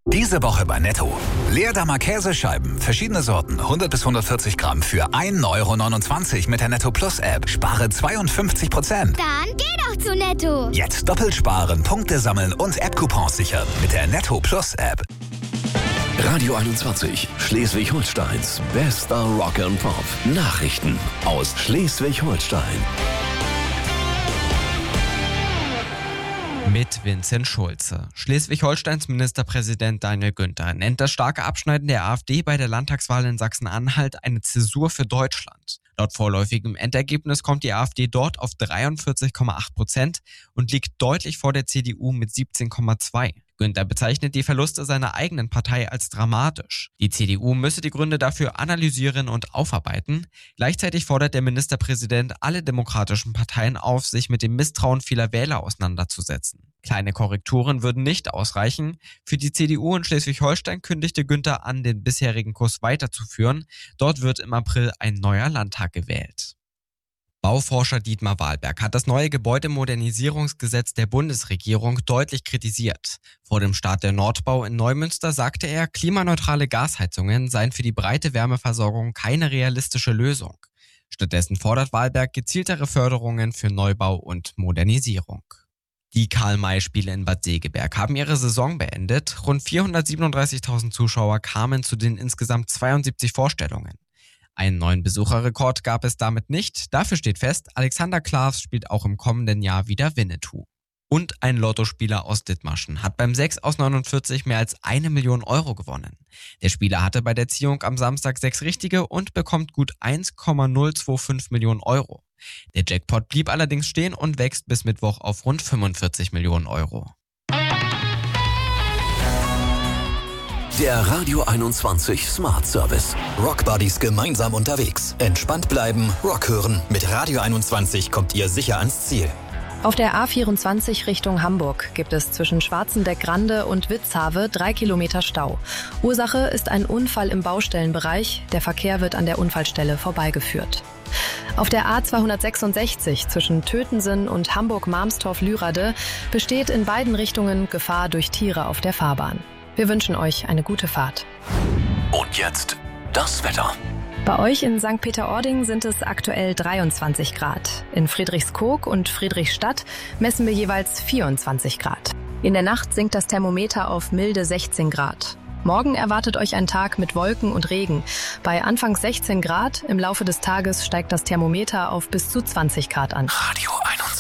Diese Woche bei Netto. Leerdammer Käsescheiben, verschiedene Sorten, 100 bis 140 Gramm für 1,29 € mit der Netto Plus App. Spare 52%. Dann geh doch zu Netto. Jetzt doppelt sparen, Punkte sammeln und App-Coupons sichern mit der Netto Plus App. Radio 21, Schleswig-Holsteins bester Rock and Pop. Nachrichten aus Schleswig-Holstein. Mit Vincent Schulze. Schleswig-Holsteins Ministerpräsident Daniel Günther nennt das starke Abschneiden der AfD bei der Landtagswahl in Sachsen-Anhalt eine Zäsur für Deutschland. Laut vorläufigem Endergebnis kommt die AfD dort auf 43,8% und liegt deutlich vor der CDU mit 17,2%. Günther bezeichnet die Verluste seiner eigenen Partei als dramatisch. Die CDU müsse die Gründe dafür analysieren und aufarbeiten. Gleichzeitig fordert der Ministerpräsident alle demokratischen Parteien auf, sich mit dem Misstrauen vieler Wähler auseinanderzusetzen. Kleine Korrekturen würden nicht ausreichen. Für die CDU in Schleswig-Holstein kündigte Günther an, den bisherigen Kurs weiterzuführen. Dort wird im April ein neuer Landtag gewählt. Bauforscher Dietmar Wahlberg hat das neue Gebäudemodernisierungsgesetz der Bundesregierung deutlich kritisiert. Vor dem Start der Nordbau in Neumünster sagte er, klimaneutrale Gasheizungen seien für die breite Wärmeversorgung keine realistische Lösung. Stattdessen fordert Wahlberg gezieltere Förderungen für Neubau und Modernisierung. Die Karl-May-Spiele in Bad Segeberg haben ihre Saison beendet. Rund 437.000 Zuschauer kamen zu den insgesamt 72 Vorstellungen. Einen neuen Besucherrekord gab es damit nicht. Dafür steht fest, Alexander Klaas spielt auch im kommenden Jahr wieder Winnetou. Und ein Lottospieler aus Dithmarschen hat beim 6 aus 49 mehr als 1 Million Euro gewonnen. Der Spieler hatte bei der Ziehung am Samstag 6 richtige und bekommt gut 1,025 Millionen Euro. Der Jackpot blieb allerdings stehen und wächst bis Mittwoch auf rund 45 Millionen Euro. Der Radio 21 Smart Service. Rock Buddies gemeinsam unterwegs. Entspannt bleiben, Rock hören. Mit Radio 21 kommt ihr sicher ans Ziel. Auf der A24 Richtung Hamburg gibt es zwischen Schwarzenbeck-Grande und Witzhave 3 Kilometer Stau. Ursache ist ein Unfall im Baustellenbereich. Der Verkehr wird an der Unfallstelle vorbeigeführt. Auf der A266 zwischen Tötensen und Hamburg-Marmstorf-Lürade besteht in beiden Richtungen Gefahr durch Tiere auf der Fahrbahn. Wir wünschen euch eine gute Fahrt. Und jetzt das Wetter. Bei euch in St. Peter-Ording sind es aktuell 23 Grad. In Friedrichskoog und Friedrichstadt messen wir jeweils 24 Grad. In der Nacht sinkt das Thermometer auf milde 16 Grad. Morgen erwartet euch ein Tag mit Wolken und Regen. Bei anfangs 16 Grad, im Laufe des Tages steigt das Thermometer auf bis zu 20 Grad an. Radio